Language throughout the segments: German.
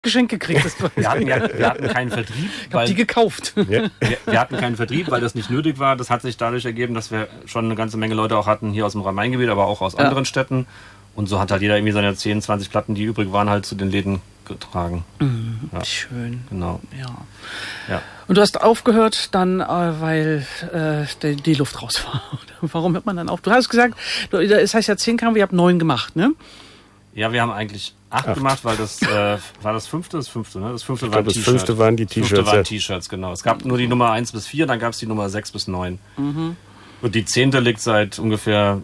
Geschenk gekriegt. Wir hatten keinen Vertrieb. Ich habe die gekauft. Wir hatten keinen Vertrieb, weil das nicht nötig war. Das hat sich dadurch ergeben, dass wir schon eine ganze Menge Leute auch hatten, hier aus dem Rhein-Main-Gebiet, aber auch aus anderen Städten. Und so hat halt jeder irgendwie seine 10, 20 Platten, die übrig waren, halt zu den Läden getragen. Schön. Genau. Ja. Und du hast aufgehört dann, weil die Luft raus war. Warum hört man dann auf? Du hast gesagt, es heißt ja 10 Kram, ihr habt 9 gemacht, ne? Ja, wir haben eigentlich 8 gemacht, weil das war das fünfte, ne? Das fünfte war das fünfte waren die T-Shirts. Das fünfte waren T-Shirts, genau. Es gab nur die Nummer 1 bis 4, dann gab es die Nummer 6 bis 9. Und die 10. liegt seit ungefähr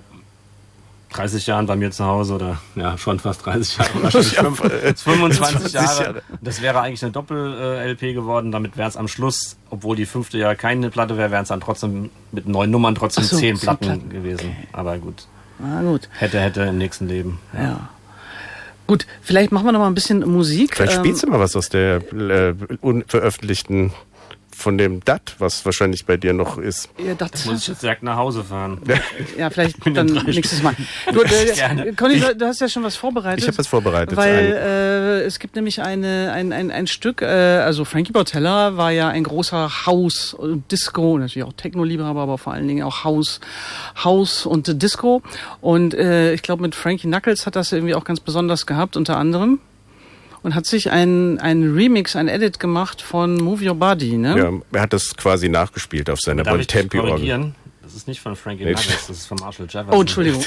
30 Jahren bei mir zu Hause oder schon fast 30 Jahre, wahrscheinlich 25 Jahre. Das wäre eigentlich eine Doppel-LP geworden, damit wäre es am Schluss, obwohl die 5. ja keine Platte wäre, wären es dann trotzdem mit 9 Nummern trotzdem 10 Platten gewesen. Okay. Aber gut. Gut. Hätte im nächsten Leben. Ja. Gut, vielleicht machen wir noch mal ein bisschen Musik. Vielleicht spielst du mal was aus der unveröffentlichten von dem DAT, was wahrscheinlich bei dir noch ist. Ja, das muss ich jetzt direkt nach Hause fahren. Ja, vielleicht dann nächstes Mal. Du, Conny, du hast ja schon was vorbereitet. Ich habe was vorbereitet. Weil es gibt nämlich ein Stück, also Frankie Boitella war ja ein großer House- und Disco, natürlich auch Techno-Liebhaber, aber vor allen Dingen auch House und Disco. Und ich glaube, mit Frankie Knuckles hat das irgendwie auch ganz besonders gehabt, unter anderem. Und hat sich ein Remix, ein Edit gemacht von Move Your Body, ne? Ja, er hat das quasi nachgespielt auf seiner Bontempi-Orgel. Das ist nicht von Frankie Knuckles, das ist von Marshall Jefferson. Oh, Entschuldigung.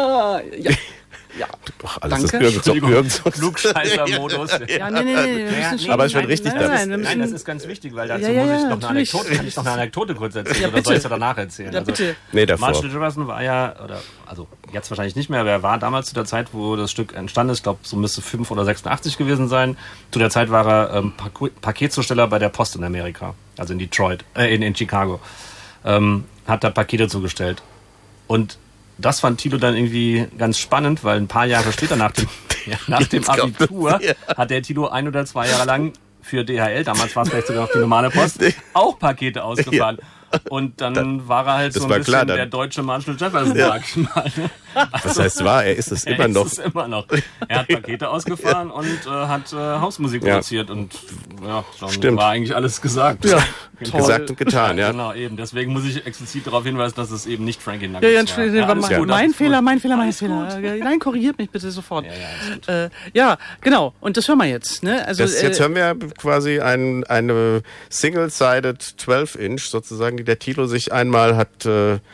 Ja. Doch, alles Danke. ist irgendwo. Klugscheißer-Modus. Ja, nee. Aber ich bin richtig da. Nein, das ist ganz wichtig, weil dazu muss ich noch eine Anekdote kurz erzählen. Oder soll ich es danach erzählen? Ja, bitte. Nee, davor. Marshall Jefferson war also jetzt wahrscheinlich nicht mehr, aber er war damals zu der Zeit, wo das Stück entstanden ist, ich glaube, so müsste 5 oder 86 gewesen sein. Zu der Zeit war er Paketzusteller bei der Post in Amerika, also in Detroit, in Chicago. Hat da Pakete zugestellt. Und das fand Thilo dann irgendwie ganz spannend, weil ein paar Jahre später nach dem Abitur hat der Thilo 1 oder 2 Jahre lang für DHL, damals war es vielleicht sogar noch die normale Post, auch Pakete ausgefahren. Und dann war er halt das so ein bisschen klar, der deutsche Marshall Jefferson, sag ich mal. Was heißt war? Er ist es immer noch. Er hat Pakete ausgefahren und hat Hausmusik produziert und dann Stimmt. war eigentlich alles gesagt. Ja, gesagt und getan, ja. Genau, eben. Deswegen muss ich explizit darauf hinweisen, dass es eben nicht Frankie Knuckles war. Mein Fehler. Nein, korrigiert mich bitte sofort. Ja, genau. Und das hören wir jetzt. Ne? Also, jetzt hören wir quasi eine Single-Sided 12-Inch sozusagen, die der Thilo sich einmal hat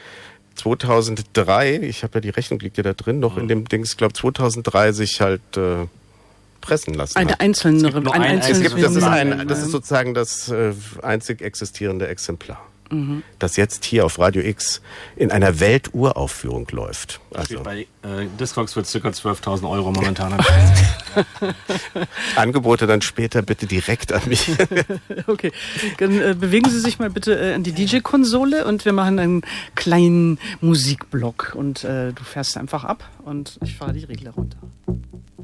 2003, ich habe ja die Rechnung, liegt ja da drin, noch in dem Dings, ich glaube 2003 sich halt pressen lassen eine einzelne. Das ist sozusagen das einzig existierende Exemplar. Das jetzt hier auf Radio X in einer Welturaufführung läuft. Also bei Discogs für ca. 12.000 Euro momentan. Angebote dann später bitte direkt an mich. Okay, dann bewegen Sie sich mal bitte an die DJ-Konsole und wir machen einen kleinen Musikblock und du fährst einfach ab und ich fahre die Regler runter.